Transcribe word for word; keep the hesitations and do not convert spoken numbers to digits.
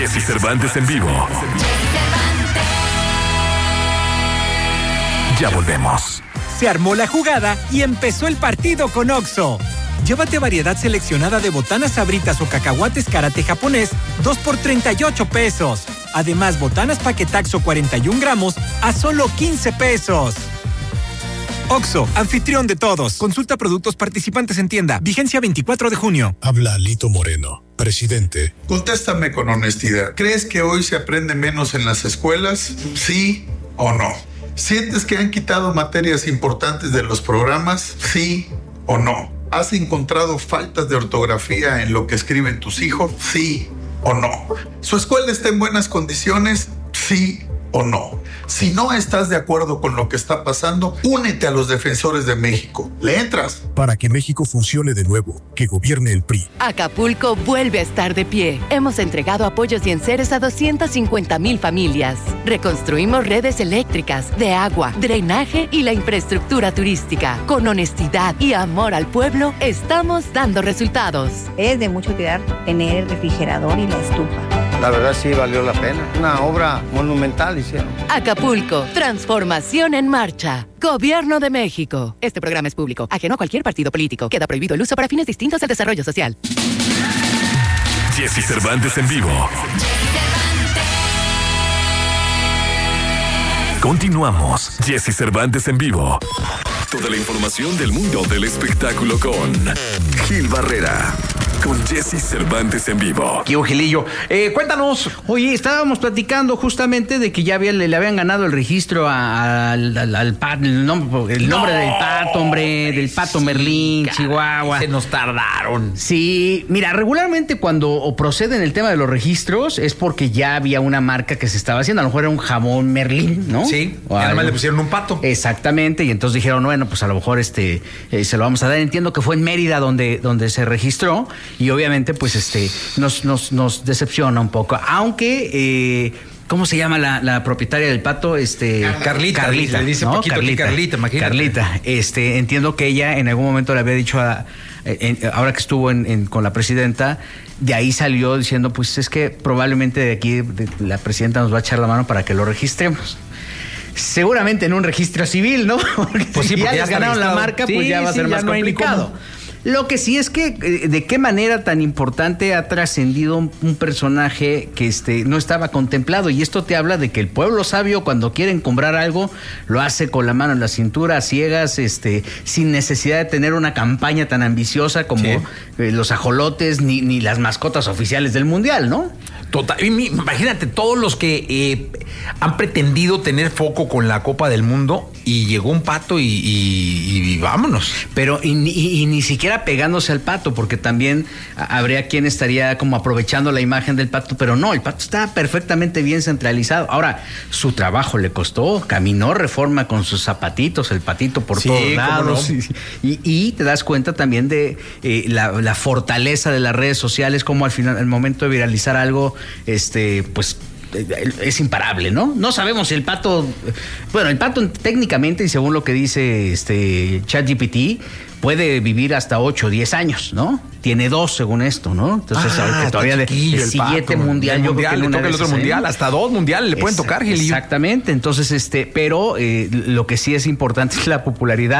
Jessy Cervantes en vivo. Ya volvemos. Se armó la jugada y empezó el partido con Oxxo. Llévate variedad seleccionada de botanas Sabritas o cacahuates Karate japonés, dos por treinta y ocho pesos. Además, botanas Paquetaxo cuarenta y un gramos a solo quince pesos. Oxxo, anfitrión de todos. Consulta productos participantes en tienda. Vigencia veinticuatro de junio. Habla Alito Moreno, presidente. Contéstame con honestidad. ¿Crees que hoy se aprende menos en las escuelas? ¿Sí o no? ¿Sientes que han quitado materias importantes de los programas? ¿Sí o no? ¿Has encontrado faltas de ortografía en lo que escriben tus hijos? ¿Sí o no? ¿Su escuela está en buenas condiciones? ¿Sí o no? Si no estás de acuerdo con lo que está pasando, únete a los defensores de México. ¿Le entras? Para que México funcione de nuevo, que gobierne el P R I. Acapulco vuelve a estar de pie. Hemos entregado apoyos y enseres a doscientas cincuenta mil familias. Reconstruimos redes eléctricas, de agua, drenaje y la infraestructura turística. Con honestidad y amor al pueblo, estamos dando resultados. Es de mucha utilidad tener el refrigerador y la estufa. La verdad sí valió la pena. Una obra monumental hicieron. Acapulco, transformación en marcha. Gobierno de México. Este programa es público, ajeno a cualquier partido político. Queda prohibido el uso para fines distintos al desarrollo social. Jessy Cervantes en vivo. Continuamos. Jessy Cervantes en vivo. Toda la información del mundo del espectáculo con Gil Barrera. Con Jessy Cervantes en vivo. Aquí, Gilillo. Eh, cuéntanos. Oye, estábamos platicando justamente de que ya había, le, le habían ganado el registro a, al, al, al pat, el nombre, el nombre no, del pato, hombre, del pato sí, Merlín, caray, Chihuahua. Se nos tardaron. Sí, mira, regularmente cuando proceden el tema de los registros es porque ya había una marca que se estaba haciendo. A lo mejor era un jamón Merlín, ¿no? Sí, y además le pusieron un pato. Exactamente, y entonces dijeron, bueno, pues a lo mejor este eh, se lo vamos a dar. Entiendo que fue en Mérida donde, donde se registró. Y obviamente, pues, este, nos, nos, nos decepciona un poco. Aunque, eh, ¿cómo se llama la, la propietaria del pato? Este, Carlita. Carlita, le dice ¿no? Paquito Carlita, Carlita, imagínate. Carlita, este, entiendo que ella en algún momento le había dicho a, en, ahora que estuvo en, en, con la presidenta, de ahí salió diciendo, pues es que probablemente de aquí de, la presidenta nos va a echar la mano para que lo registremos. Seguramente en un registro civil, ¿no? Porque pues sí, si porque ya les ganaron la marca, sí, pues ya va a sí, ser más no complicado. Lo que sí es que de qué manera tan importante ha trascendido un, un personaje que este no estaba contemplado, y esto te habla de que el pueblo sabio, cuando quiere comprar algo, lo hace con la mano en la cintura, a ciegas, este, sin necesidad de tener una campaña tan ambiciosa como sí. eh, los ajolotes ni, ni las mascotas oficiales del mundial, ¿no? Total, imagínate todos los que eh, han pretendido tener foco con la Copa del Mundo y llegó un pato y, y, y vámonos. Pero y, y, y ni siquiera pegándose al pato, porque también habría quien estaría como aprovechando la imagen del pato, pero no, el pato está perfectamente bien centralizado. Ahora, su trabajo le costó, caminó Reforma con sus zapatitos, el patito por sí, todos lados. No. Y, y te das cuenta también de eh, la, la fortaleza de las redes sociales, como al final, al momento de viralizar algo, este, pues es imparable, ¿no? No sabemos si el pato, bueno, el pato técnicamente, y según lo que dice este ChatGPT, puede vivir hasta ocho o diez años, ¿no? Tiene dos, según esto, ¿no? Entonces, ah, ahorita todavía de, el siguiente mundial, el yo mundial, creo que le toca el otro mundial, hasta dos mundiales le pueden tocar, Gilillo. Exactamente, entonces, este, pero eh, lo que sí es importante es la popularidad.